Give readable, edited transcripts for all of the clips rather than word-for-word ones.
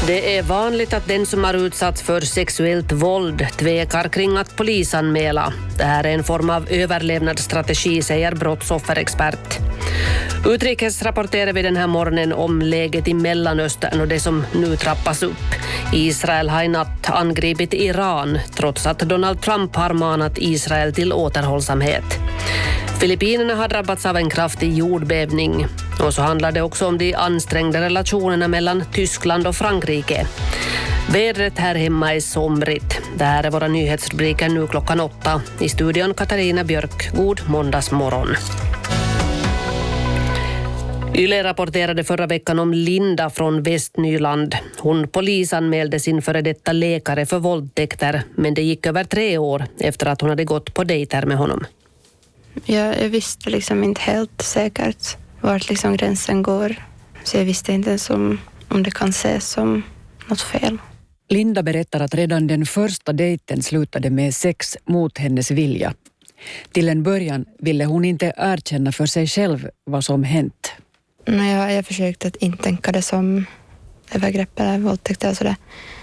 Det är vanligt att den som har utsatts för sexuellt våld tvekar kring att polisanmäla. Det här är en form av överlevnadsstrategi, säger brottsofferexpert. Utrikes rapporterar vi den här morgonen om läget i Mellanöstern och det som nu trappas upp. Israel har i natt angripit Iran trots att Donald Trump har manat Israel till återhållsamhet. Filippinerna har drabbats av en kraftig jordbävning. Och så handlar det också om de ansträngda relationerna mellan Tyskland och Frankrike. Vädret här hemma är somrigt. Det här är våra nyhetsrubriker nu klockan 8. I studion Katarina Björk. God måndagsmorgon. Yle rapporterade förra veckan om Linda från Västnyland. Hon polisanmälde sin före detta läkare för våldtäkter, men det gick över 3 år efter att hon hade gått på dejter med honom. Jag visste liksom inte helt säkert vart liksom gränsen går. Så jag visste inte ens om det kan ses som något fel. Linda berättar att redan den första dejten slutade med sex mot hennes vilja. Till en början ville hon inte erkänna för sig själv vad som hänt. Jag försökte att inte tänka det som övergrepp eller våldtäkt eller sådär.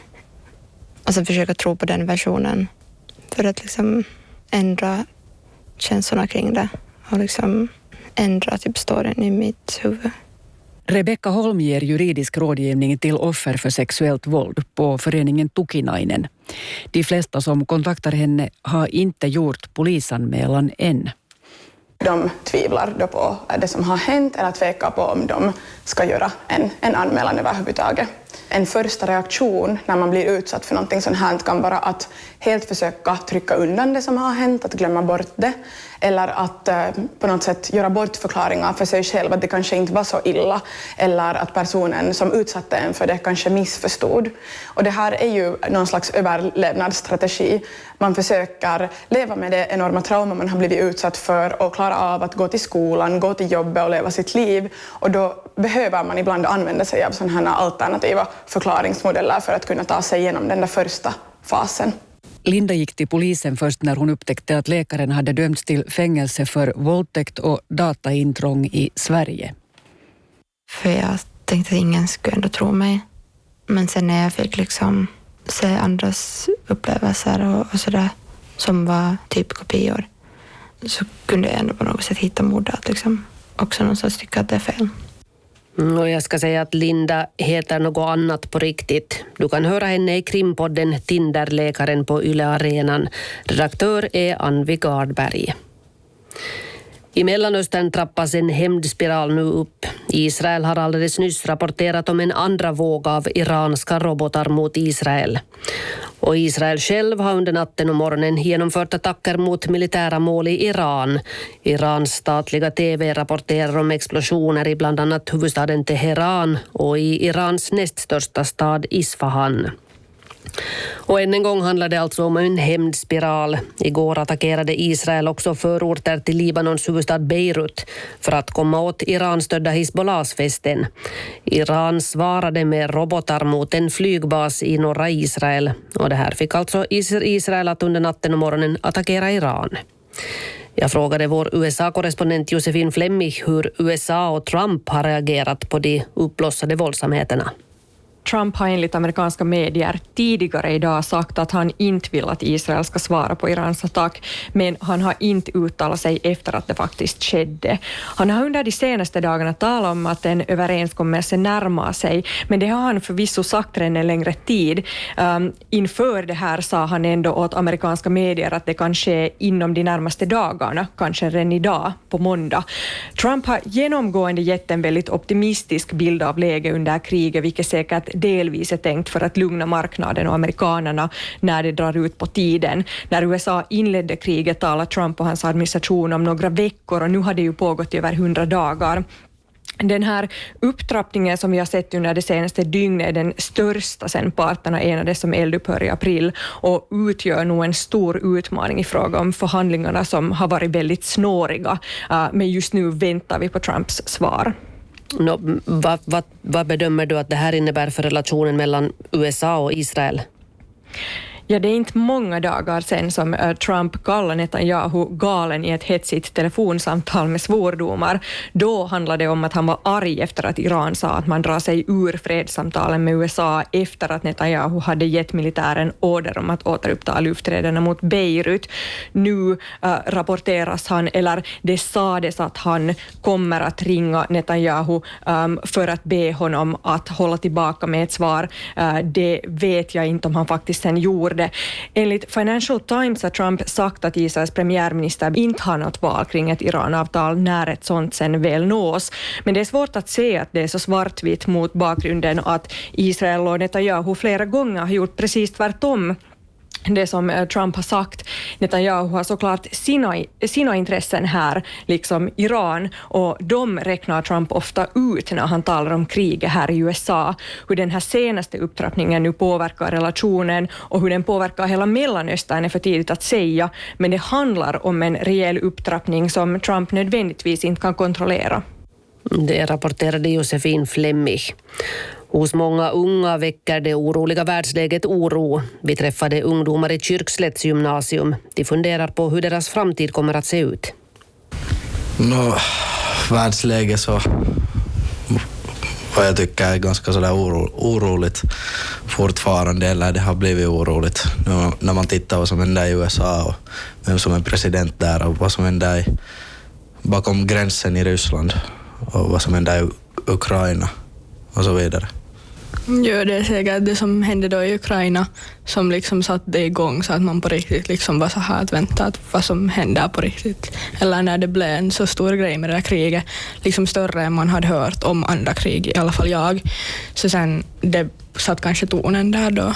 Och så försöka tro på den versionen för att liksom ändra känslorna kring det och liksom ändra typ storyn i mitt huvud. Rebecka Holm ger juridisk rådgivning till offer för sexuellt våld på föreningen Tukinainen. De flesta som kontaktar henne har inte gjort polisanmälan än. De tvivlar då på det som har hänt eller tvekar på om de ska göra en anmälan överhuvudtaget. En första reaktion när man blir utsatt för någonting sånt här kan vara att helt försöka trycka undan det som har hänt, att glömma bort det. Eller att på något sätt göra bortförklaringar för sig själv, att det kanske inte var så illa. Eller att personen som utsatte en för det kanske missförstod. Och det här är ju någon slags överlevnadsstrategi. Man försöker leva med det enorma trauma man har blivit utsatt för och klara av att gå till skolan, gå till jobbet och leva sitt liv. Och då behöver man ibland använda sig av sådana här alternativa förklaringsmodeller för att kunna ta sig igenom den där första fasen. Linda gick till polisen först när hon upptäckte att läkaren hade dömts till fängelse för våldtäkt och dataintrång i Sverige. För jag tänkte att ingen skulle ändå tro mig. Men sen när jag fick liksom se andras upplevelser och sådär som var typ kopior, så kunde jag ändå på något sätt hitta modet liksom. Också någonstans tycka att det är fel. Och jag ska säga att Linda heter något annat på riktigt. Du kan höra henne i krimpodden Tinderläkaren på Yle Arenan. Redaktör är Anvi Gardberg. I Mellanöstern trappas en hämndspiral nu upp. Israel har alldeles nyss rapporterat om en andra våg av iranska robotar mot Israel. Och Israel själv har under natten och morgonen genomfört attacker mot militära mål i Iran. Irans statliga TV rapporterar om explosioner i bland annat huvudstaden Teheran och i Irans näst största stad Isfahan. Och än en gång handlar det alltså om en hämndspiral. Igår attackerade Israel också förorter till Libanons huvudstad Beirut för att komma åt Iran-stödda Hizbollahs fästen. Iran svarade med robotar mot en flygbas i norra Israel. Och det här fick alltså Israel att under natten och morgonen attackera Iran. Jag frågade vår USA-korrespondent Josefin Flemmich hur USA och Trump har reagerat på de uppblossade våldsamheterna. Trump har enligt amerikanska medier tidigare idag sagt att han inte vill att Israel ska svara på Irans attack, men han har inte uttalat sig efter att det faktiskt skedde. Han har under de senaste dagarna talat om att en överenskommelse närmar sig, men det har han förvisso sagt redan en längre tid. Inför det här sa han ändå åt amerikanska medier att det kan ske inom de närmaste dagarna, kanske redan idag på måndag. Trump har genomgående gett en väldigt optimistisk bild av läget under kriget, vilket säkert delvis är tänkt för att lugna marknaden och amerikanerna när det drar ut på tiden. När USA inledde kriget talade Trump och hans administration om några veckor, och nu har det ju pågått i över 100 dagar. Den här upptrappningen som vi har sett under det senaste dygnet är den största sedan parterna enades om eldupphör i april och utgör nog en stor utmaning i fråga om förhandlingarna som har varit väldigt snåriga. Men just nu väntar vi på Trumps svar. Vad bedömer du att det här innebär för relationen mellan USA och Israel? Ja, det är inte många dagar sedan som Trump kallade Netanyahu galen i ett hetsigt telefonsamtal med svordomar. Då handlade det om att han var arg efter att Iran sa att man drar sig ur fredssamtalen med USA efter att Netanyahu hade gett militären order om att återuppta lufträderna mot Beirut. Nu rapporteras han, eller det sades att han kommer att ringa Netanyahu för att be honom att hålla tillbaka med ett svar. Det vet jag inte om han faktiskt sen gjorde. Enligt Financial Times har Trump sagt att Israels premiärminister inte har något val kring ett Iran-avtal när ett sånt sen väl nås. Men det är svårt att se att det är så svartvitt mot bakgrunden att Israel och Netanyahu flera gånger har gjort precis tvärtom. Det som Trump har sagt. Netanyahu har såklart sina intressen här, liksom Iran, och de räknar Trump ofta ut när han talar om kriget här i USA. Hur den här senaste upptrappningen nu påverkar relationen och hur den påverkar hela Mellanöstern är för tidigt att säga, men det handlar om en rejäl upptrappning som Trump nödvändigtvis inte kan kontrollera. Det rapporterade Josefin Flemmich. Hos många unga väcker det oroliga världsläget oro. Vi träffade ungdomar i Kyrkslätts gymnasium. De funderar på hur deras framtid kommer att se ut. Världsläget så vad jag tycker är ganska sådär oroligt fortfarande, eller det har blivit oroligt när man tittar vad som händer i USA och vem som är president där och vad som händer bakom gränsen i Ryssland och vad som händer i Ukraina och så vidare. Ja, det är säkert det som hände då i Ukraina som liksom satte det igång så att man på riktigt liksom var så här att vänta att vad som händer på riktigt. Eller när det blev en så stor grej med det här kriget, liksom större än man hade hört om andra krig, i alla fall jag. Så sen det satt kanske tonen där då.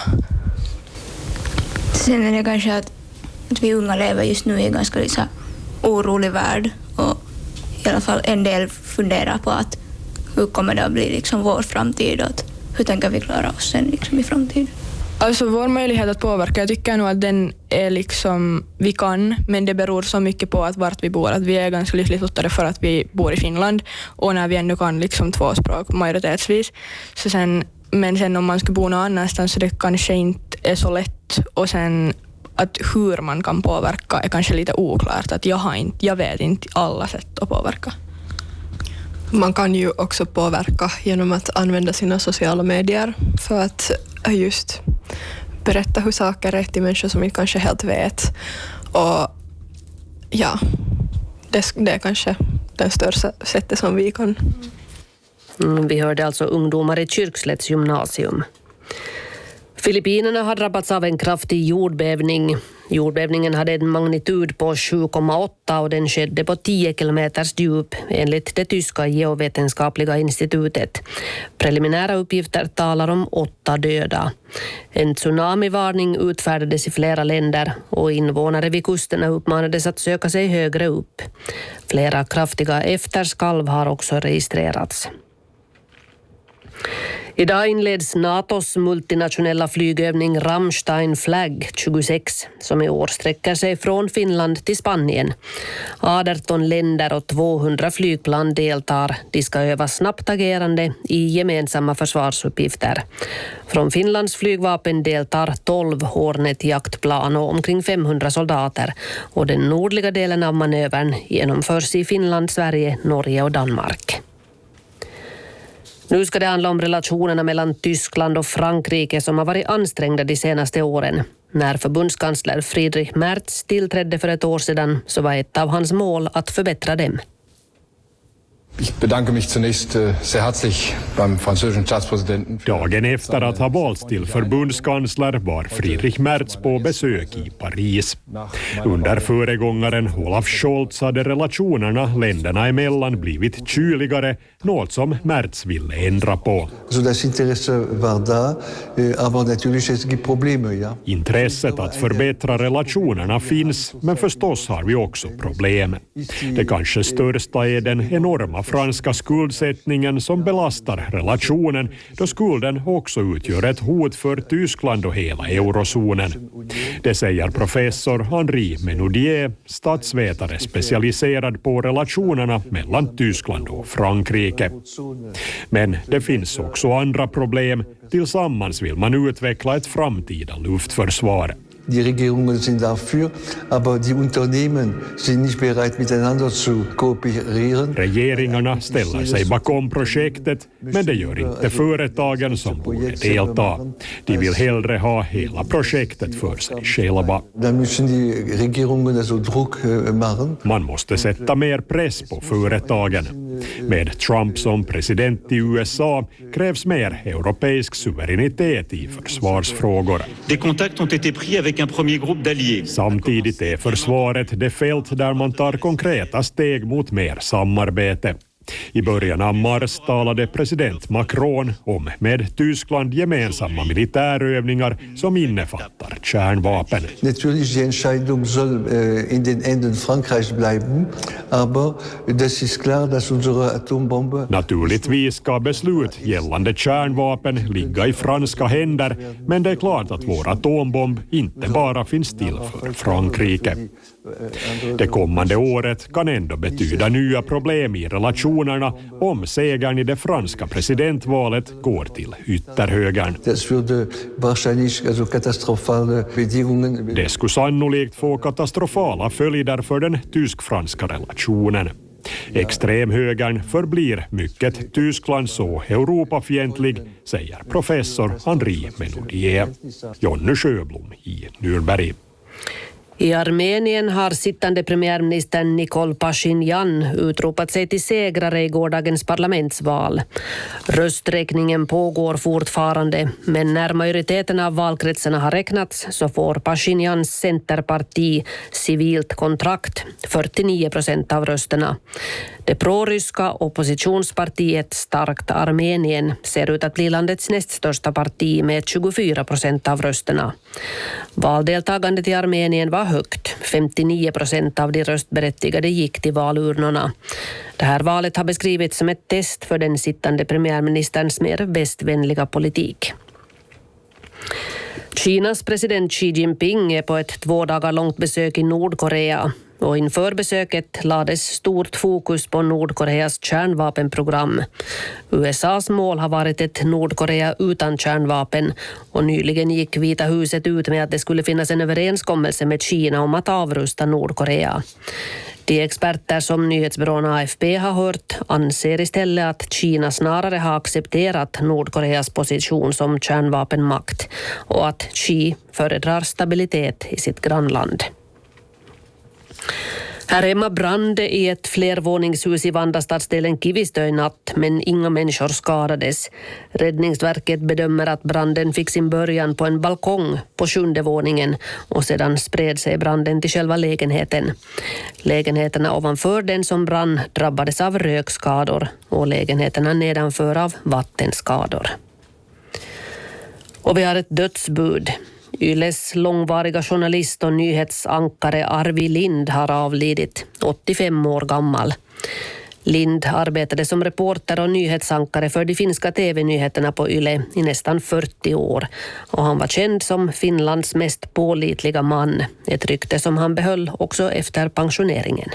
Sen är det kanske att vi unga lever just nu i en ganska liksom orolig värld och i alla fall en del funderar på att hur kommer det att bli liksom vår framtid och hur tänker vi klara oss sen liksom i framtiden? Alltså vår möjlighet att påverka, jag tycker nog att den är liksom, vi kan, men det beror så mycket på att vart vi bor, att vi är ganska lyckligt lottade för att vi bor i Finland och när vi ändå kan liksom 2 språk majoritetsvis. Så sen, men sen om man ska bo någon annanstans så det kanske inte är så lätt och sen att hur man kan påverka är kanske lite oklart, att jag vet inte alla sätt att påverka. Man kan ju också påverka genom att använda sina sociala medier för att just berätta hur saker är till människor som inte kanske helt vet. Och ja, det är kanske det största sättet som vi kan. Vi hörde alltså ungdomar i Kyrkslätts gymnasium. Filippinerna har drabbats av en kraftig jordbävning. Jordbävningen hade en magnitud på 7,8 och den skedde på 10 kilometers djup enligt det tyska geovetenskapliga institutet. Preliminära uppgifter talar om 8 döda. En tsunamivarning utfärdades i flera länder och invånare vid kusterna uppmanades att söka sig högre upp. Flera kraftiga efterskalv har också registrerats. Idag inleds NATOs multinationella flygövning Rammstein Flag 26 som i år sträcker sig från Finland till Spanien. 18 länder och 200 flygplan deltar. De ska öva snabbt agerande i gemensamma försvarsuppgifter. Från Finlands flygvapen deltar 12 Hornet-jaktplan och omkring 500 soldater och den nordliga delen av manövern genomförs i Finland, Sverige, Norge och Danmark. Nu ska det handla om relationerna mellan Tyskland och Frankrike som har varit ansträngda de senaste åren. När förbundskansler Friedrich Merz tillträdde för ett år sedan så var ett av hans mål att förbättra dem. Ich bedanke mich zunächst sehr herzlich beim französischen Staatspräsidenten. Dagen efter att ha valts till förbundskansler var Friedrich Merz på besök i Paris. Under föregångaren Olaf Scholz hade relationerna länderna emellan blivit kyligare, något som Merz ville ändra på. Så det intresse var där, aber naturligtvis gibt problem, ja. Intresset att förbättra relationerna finns, men förstås har vi också problem. Det kanske största är den enorma franska skuldsättningen som belastar relationen, då skulden också utgör ett hot för Tyskland och hela eurozonen. Det säger professor Henri Menoudier, statsvetare specialiserad på relationerna mellan Tyskland och Frankrike. Men det finns också andra problem. Tillsammans vill man utveckla ett framtida luftförsvar. Die Regierungen sind dafür, aber die Unternehmen sind nicht bereit, miteinander zu kooperieren. Regeringarna ställer sig bakom projektet, men det gör inte företagen som borde delta. De vill hellre ha hela projektet för sig själva. Dann müssen die Regierungen also Druck machen. Man måste sätta mer press på företagen. Med Trump som president i USA krävs mer europeisk suveränitet i försvarsfrågor. Des contacts ont été pris avec un premier groupe d'alliés. Samtidigt är försvaret det fält där man tar konkreta steg mot mer samarbete. I början av mars talade president Macron om med Tyskland gemensamma militärövningar som innefattar kärnvapen. Natürlich, die Entscheidung soll in den Händen Frankreichs bleiben, aber das ist klar, dass unsere Atombombe... Naturligtvis ska beslut gällande kärnvapen ligga i franska händer, men det är klart att vår atombomb inte bara finns till för Frankrike. Det kommande året kan ändå betyda nya problem i relationerna om segern i det franska presidentvalet går till ytterhögern. Det skulle sannolikt få katastrofala följder för den tysk-franska relationen. Extremhögern förblir mycket Tysklands och Europafientlig, säger professor Henri Menoudier. Jonny Sjöblom i Nürnberg. I Armenien har sittande premiärministern Nikol Pashinyan utropat sig till segrare i gårdagens parlamentsval. Rösträkningen pågår fortfarande, men när majoriteten av valkretsarna har räknats så får Pashinyans centerparti civilt kontrakt 49% av rösterna. Det proryska oppositionspartiet Starkt Armenien ser ut att bli landets näst största parti med 24% av rösterna. Valdeltagandet i Armenien var högt. 59% av de röstberättigade gick till valurnorna. Det här valet har beskrivits som ett test för den sittande premiärministerns mer västvänliga politik. Kinas president Xi Jinping är på ett 2 dagar långt besök i Nordkorea. Och inför besöket lades stort fokus på Nordkoreas kärnvapenprogram. USAs mål har varit ett Nordkorea utan kärnvapen och nyligen gick Vita huset ut med att det skulle finnas en överenskommelse med Kina om att avrusta Nordkorea. De experter som nyhetsbyrån AFP har hört anser istället att Kina snarare har accepterat Nordkoreas position som kärnvapenmakt och att Xi föredrar stabilitet i sitt grannland. Här hemma brann det i ett flervåningshus i Vandastadsdelen Kivistö i natt, men inga människor skadades. Räddningsverket bedömer att branden fick sin början på en balkong på 7:e våningen och sedan spred sig branden till själva lägenheten. Lägenheterna ovanför den som brann drabbades av rökskador och lägenheterna nedanför av vattenskador. Och vi har ett dödsbud. Yles långvariga journalist och nyhetsankare Arvi Lind har avlidit, 85 år gammal. Lind arbetade som reporter och nyhetsankare för de finska tv-nyheterna på Yle i nästan 40 år. Och han var känd som Finlands mest pålitliga man, ett rykte som han behöll också efter pensioneringen.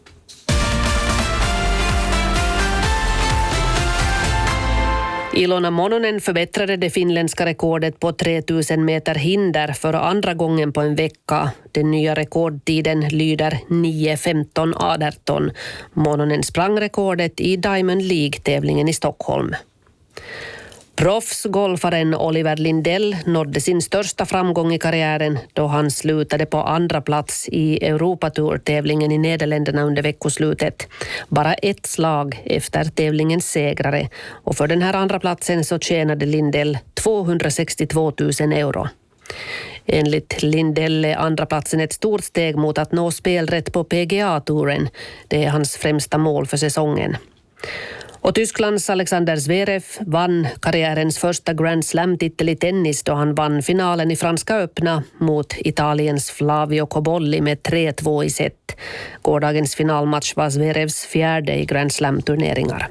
Ilona Mononen förbättrade det finländska rekordet på 3000 meter hinder för andra gången på en vecka. Den nya rekordtiden lyder 9:15:18. Mononen sprang rekordet i Diamond League-tävlingen i Stockholm. Proffsgolfaren Oliver Lindell nådde sin största framgång i karriären då han slutade på andra plats i Europatour-tävlingen i Nederländerna under veckoslutet. Bara ett slag efter tävlingens segrare, och för den här andra platsen så tjänade Lindell 262 000 euro. Enligt Lindell är andra platsen ett stort steg mot att nå spelrätt på PGA-touren. Det är hans främsta mål för säsongen. Och Tysklands Alexander Zverev vann karriärens första Grand Slam-titel i tennis då han vann finalen i Franska öppna mot Italiens Flavio Cobolli med 3-2 i set. Gårdagens finalmatch var Zverevs fjärde i Grand Slam-turneringar.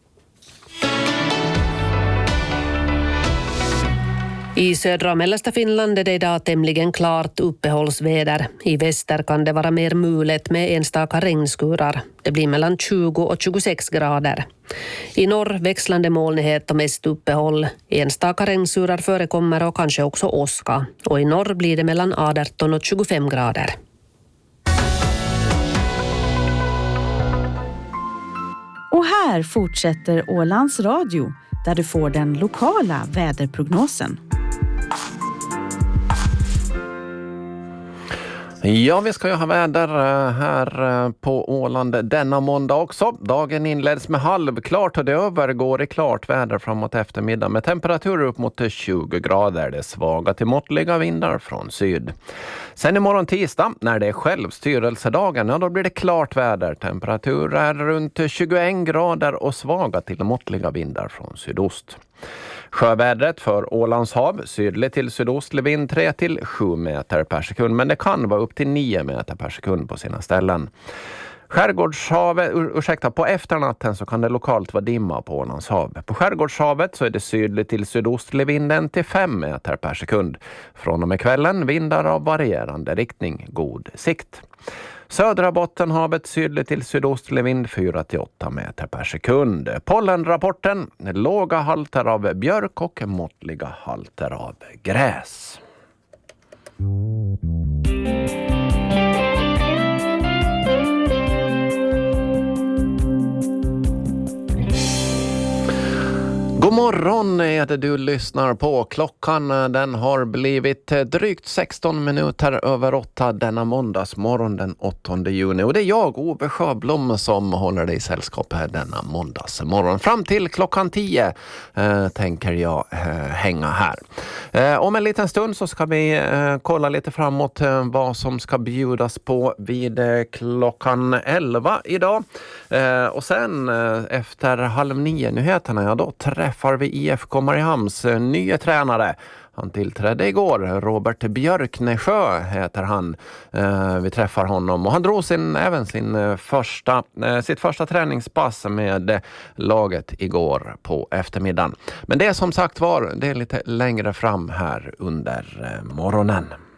I södra och mellersta Finland är det idag tämligen klart uppehållsväder. I väster kan det vara mer mulet med enstaka regnskurar. Det blir mellan 20 och 26 grader. I norr växlande molnighet och mest uppehåll. Enstaka regnsurar förekommer och kanske också åska. Och i norr blir det mellan 18 och 25 grader. Och här fortsätter Ålands Radio där du får den lokala väderprognosen. Ja, vi ska ju ha väder här på Åland denna måndag också. Dagen inleds med halvklart och det övergår i klart väder framåt eftermiddag med temperaturer upp mot 20 grader. Det är svaga till måttliga vindar från syd. Sen imorgon tisdag, när det är självstyrelsedagen, då blir det klart väder. Temperaturer runt 21 grader och svaga till måttliga vindar från sydost. Sjövädret för Ålands hav, sydlig till sydostlig vind 3 till 7 meter per sekund, men det kan vara upp till 9 meter per sekund på sina ställen. Skärgårdshavet, på efternatten så kan det lokalt vara dimma på Ålands hav. På Skärgårdshavet så är det sydlig till sydostlig vind 1 till 5 meter per sekund. Från och med kvällen vindar av varierande riktning, god sikt. Södra Bottenhavet sydlig till sydostlig vind 4 till 8 meter per sekund. Pollenrapporten, låga halter av björk och måttliga halter av gräs. God morgon är det du lyssnar på. Klockan den har blivit drygt 16 minuter över 8 denna måndagsmorgon den 8 juni. Och det är jag, Ove Sjöblom, som håller dig i sällskap här denna måndagsmorgon. Fram till klockan 10 tänker jag hänga här. Om en liten stund så ska vi kolla lite framåt vad som ska bjudas på vid klockan 11 idag. Och sen efter 8:30 nyheterna, ja då träffar vi IFK Mariehamns nya tränare. Han tillträdde igår, Robert Björknesjö heter han. Vi träffar honom och han drog sitt första träningspass med laget igår på eftermiddagen. Men det som sagt det är lite längre fram här under morgonen.